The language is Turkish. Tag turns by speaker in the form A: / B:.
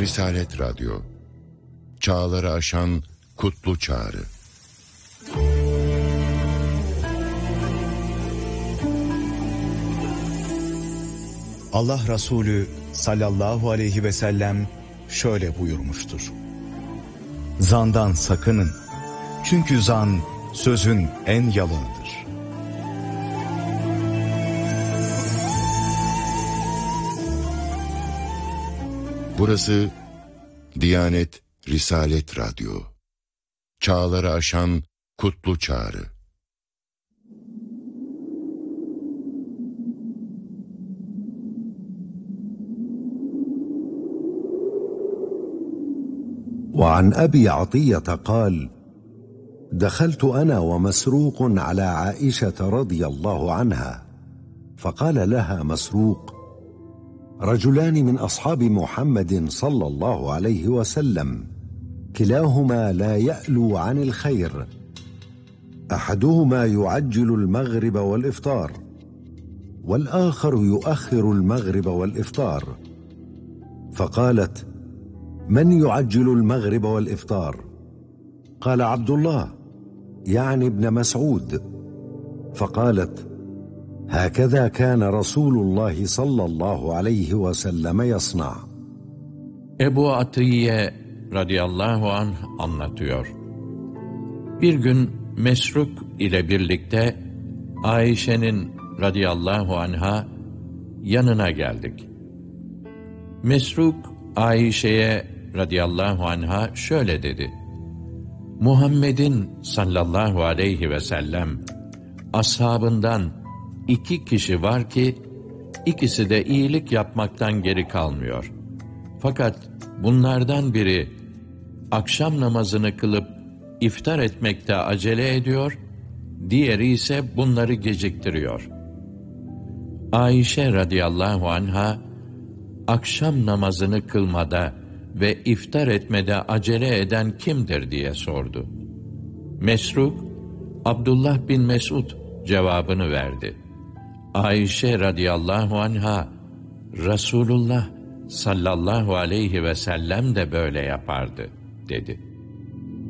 A: Risalet Radyo, çağları aşan kutlu çağrı.
B: Allah Resulü sallallahu aleyhi ve sellem şöyle buyurmuştur: Zandan sakının, çünkü zan sözün en yalınıdır.
A: Burası Diyanet Risalet Radyo, çağları aşan kutlu çağrı.
C: وعن أبي عطية قال: دخلت أنا ومسروق على عائشة رضي الله عنها، فقال لها مسروق: رجلان من أصحاب محمد صلى الله عليه وسلم كلاهما لا يألو عن الخير، أحدهما يعجل المغرب والإفطار، والآخر يؤخر المغرب والإفطار. فقالت: من يعجل المغرب والإفطار؟ قال: عبد الله، يعني ابن مسعود. فقالت: هكذا كان رسول الله صلى الله عليه وسلم يصنع.
D: Ebu Atiye radıyallahu anh anlatıyor. Bir gün Mesruk ile birlikte Ayşe'nin radıyallahu anha yanına geldik. Mesruk Ayşe'ye radıyallahu anha şöyle dedi: Muhammed'in sallallahu aleyhi ve sellem ashabından 2 kişi var ki ikisi de iyilik yapmaktan geri kalmıyor. Fakat bunlardan biri akşam namazını kılıp iftar etmekte acele ediyor, diğeri ise bunları geciktiriyor. Ayşe radıyallahu anha akşam namazını kılmada ve iftar etmede acele eden kimdir diye sordu. Mesruk, Abdullah bin Mesud cevabını verdi. Ayşe radıyallahu anha, Resulullah sallallahu aleyhi ve sellem de böyle yapardı dedi.